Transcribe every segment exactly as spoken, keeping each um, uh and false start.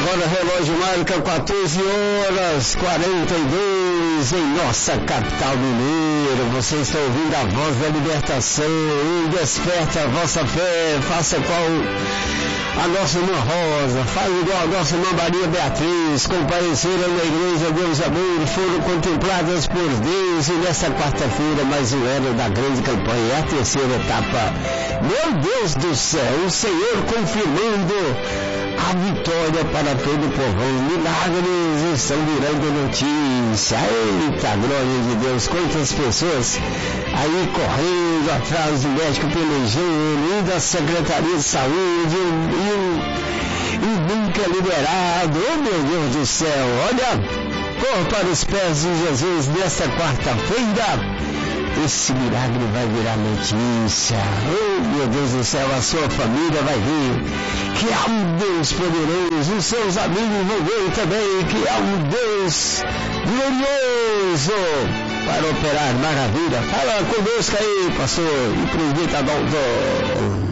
Agora o relógio marca quatorze horas e quarenta e dois em nossa capital mineira. Você está ouvindo a voz da libertação. E desperta a vossa fé. Faça qual a nossa irmã Rosa. Faz igual a nossa irmã Maria Beatriz. Compareceram na igreja Deus Amor. Foram contempladas por Deus. E nessa quarta-feira mais um ano da grande campanha. É a terceira etapa. Meu Deus do céu. O Senhor confirmando a vitória para todo o povão. Milagres estão virando notícia. Eita, glória de Deus. Quantas pessoas aí correndo atrás do médico pelejando, indo à Secretaria de Saúde e, e nunca liberado. Oh, meu Deus do céu. Olha, corra para os pés de Jesus nesta quarta-feira. Esse milagre vai virar notícia. Oh, meu Deus do céu, a sua família vai ver que há um Deus poderoso. Os seus amigos vão ver também que há um Deus glorioso para operar maravilha. Fala conosco aí, pastor e presbítero Adalto.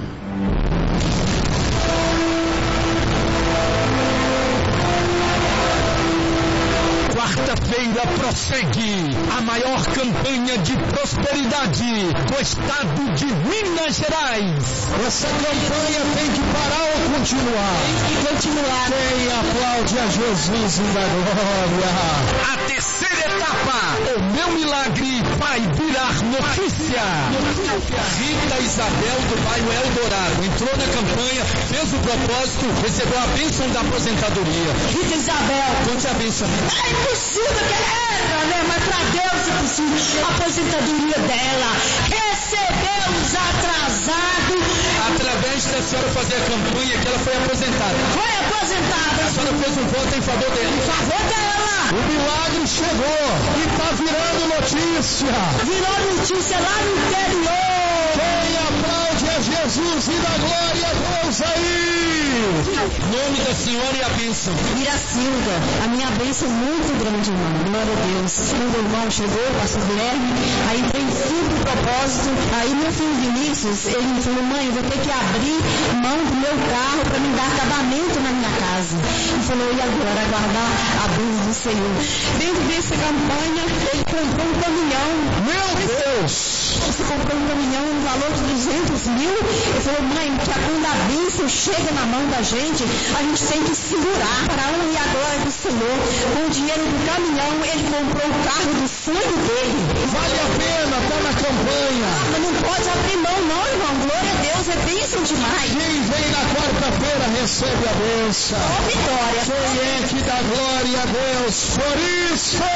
Quarta-feira prossegue a maior campanha de prosperidade do estado de Minas Gerais. Essa campanha tem que parar ou continuar? Tem que continuar. Quem aplaude a Jesus da glória? A terceira etapa, o meu milagre vai virar notícia. Rita Isabel do bairro Eldorado entrou na campanha, fez o propósito, recebeu a bênção da aposentadoria. Rita Isabel, conte a bênção. É impossível que era, né? Mas para Deus é possível. A aposentadoria dela, recebemos atrasado. Através da senhora fazer a campanha que ela foi aposentada. Foi aposentada. A senhora fez um voto em favor dela. Em favor dela. O milagre chegou e está virando notícia. Virou notícia lá no interior. Quem aplaude é Jesus e dá glória a Deus aí. Nome da senhora e a bênção. Miracilda, a minha bênção muito grande, irmão. Glória a Deus. Quando o irmão chegou, o pastor Guilherme, aí tem tudo o propósito. Aí meu filho Vinícius, ele me falou, mãe, eu vou ter que abrir mão do meu carro para me dar acabamento na minha casa. E falou, e agora? Aguardar a bênção do Senhor. Dentro dessa campanha, ele comprou um caminhão. Meu Deus! Você comprou um caminhão no valor de duzentos mil. Ele falou, mãe, que quando a bênção chega na mão da gente, a gente tem que segurar para a honra e a glória do Senhor. Com o dinheiro do caminhão, ele comprou o carro do sonho dele. Vale a pena, está na campanha. Ah, mas não pode abrir mão não, irmão. Glória a Deus, é bênção demais. Quem vem na quarta-feira recebe a bênção. Ó, vitória. Quem é que dá glória a Deus por isso?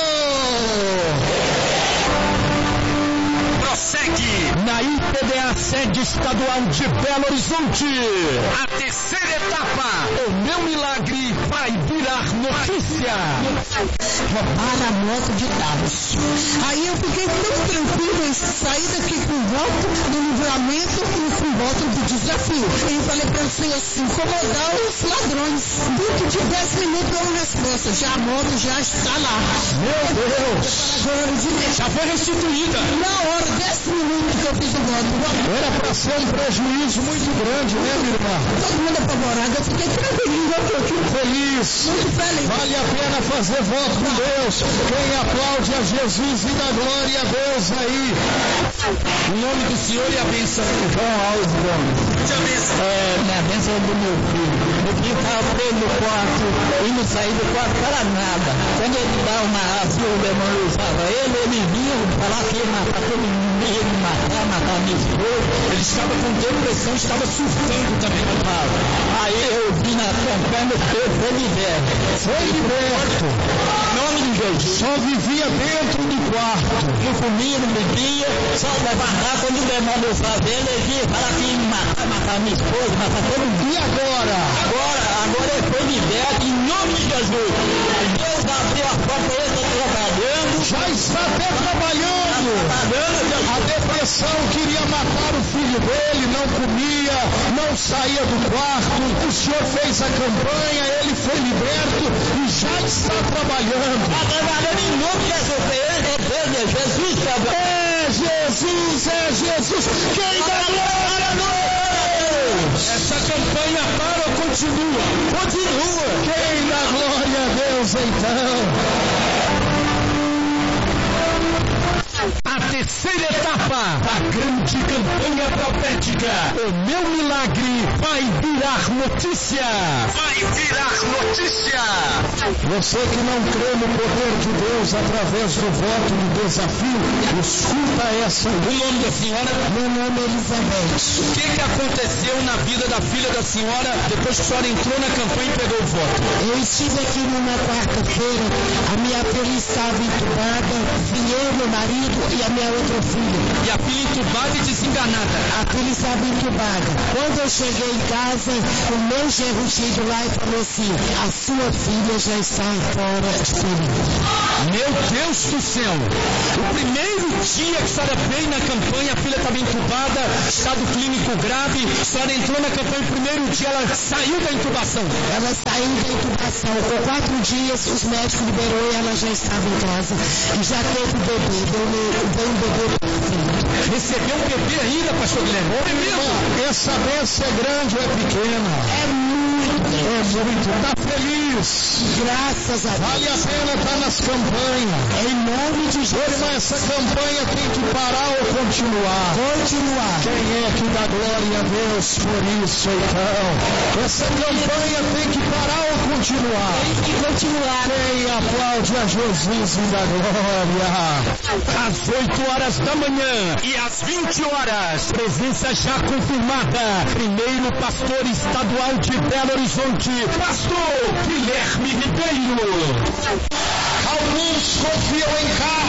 Prossegue na I P B A sede estadual de Belo Horizonte. A terceira etapa, o meu milagre vai virar notícia. Roubaram a moto de carros. Aí eu fiquei tão tranquilo em sair daqui com voto do livramento e com voto do desafio. E eu falei para o Senhor assim, incomodar os ladrões. Dentro de dez minutos deu uma resposta. Já a moto já está lá. Meu Deus! Já foi restituída. Na hora, dez minutos que eu fiz o voto. Era para ser um prejuízo muito grande, né, minha irmã? Todo mundo apavorado. Eu fiquei tranquilo, eu fiquei feliz. Muito feliz. Vale a pena fazer voto com Deus. Quem aplaude a Jesus e dá glória a Deus aí. O nome do Senhor e a bênção. João Alves Gomes. É, minha bênção é do meu filho. Meu filho estava preso no quarto e não saía do quarto para nada. Quando ele dava uma raça, o demônio usava ele, ele vinha falar que ia matar todo mundo, ia me matar, matar minha esposa. Ele estava com depressão, estava surtando também. Aí eu vi na campanha, eu fui liberto. Foi liberto. Em nome de Jesus. Só vivia dentro do quarto. Não comia, não bebia, só levantar quando o demônio usava ele, ele vinha falar que ia me matar, matar minha esposa, matar todo mundo. E agora? Agora, agora ele foi liberto em nome de Jesus. Deus abriu a porta, ele está trabalhando. Já está até trabalhando. A depressão queria matar o filho dele, não comia, não saía do quarto. O Senhor fez a campanha, ele foi liberto e já está trabalhando. Está trabalhando em nome de Jesus. É Jesus trabalhando. É Jesus, é Jesus. Quem dá glória a Deus? Deus. Essa campanha para ou continua? Continua. Quem dá glória a Deus então? A terceira etapa da grande campanha profética. O meu milagre vai virar notícia. Vai virar notícia. Você que não crê no poder de Deus através do voto do desafio, escuta essa. O nome da senhora? Meu nome é Elizabeth. O que, que aconteceu na vida da filha da senhora depois que a senhora entrou na campanha e pegou o voto? Eu estive aqui numa quarta-feira, a minha filha estava entubada, vim eu, meu marido e a minha outra filha. E a filha entubada e desenganada? A filha estava entubada. Quando eu cheguei em casa, o meu genro chegou lá e falou assim: a sua filha já está fora de perigo. Meu Deus do céu! O primeiro dia que a senhora veio na campanha, a filha estava entubada, estado clínico grave, a senhora entrou na campanha, o primeiro dia ela saiu da intubação. Ela saiu da intubação. Com quatro dias, os médicos liberou e ela já estava em casa. E já teve bebê, deu um bebê para frente. Recebeu um bebê ainda, pastor Guilherme? É mesmo? Essa bênção é grande ou é pequena? É muito grande. É muito. Está feliz? Graças a Deus. Vale a pena estar nas campanhas. Em nome de Jesus. Irmã, essa campanha tem que parar ou continuar? Continuar. Quem é que dá glória a Deus por isso, então? Essa campanha tem que parar ou continuar? Tem que continuar. Quem aplaude a Jesus e dá glória? Às oito horas da manhã e às vinte horas, presença já confirmada. Primeiro pastor estadual de Belo Horizonte, pastor Guilherme Ribeiro. Alguns confiam em carro.